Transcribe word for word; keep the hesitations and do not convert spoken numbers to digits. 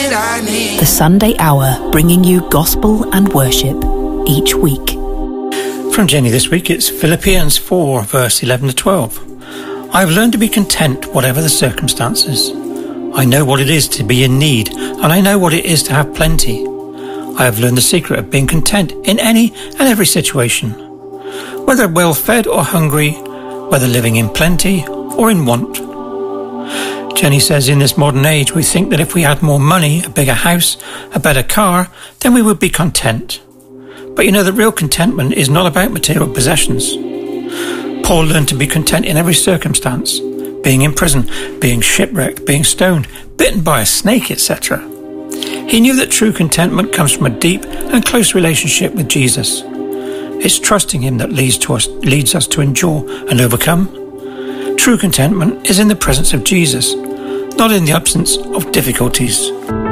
that I need. The Sunday Hour, bringing you gospel and worship each week. From Jenny this week, it's Philippians four, verse eleven to twelve. I have learned to be content whatever the circumstances. I know what it is to be in need, and I know what it is to have plenty. I have learned the secret of being content in any and every situation, whether well-fed or hungry, whether living in plenty or in want. Jenny says in this modern age we think that if we had more money, a bigger house, a better car, then we would be content. But you know that real contentment is not about material possessions. Paul learned to be content in every circumstance, being in prison, being shipwrecked, being stoned, bitten by a snake, et cetera. He knew that true contentment comes from a deep and close relationship with Jesus. It's trusting him that leads to us, leads us to endure and overcome. True contentment is in the presence of Jesus, not in the absence of difficulties.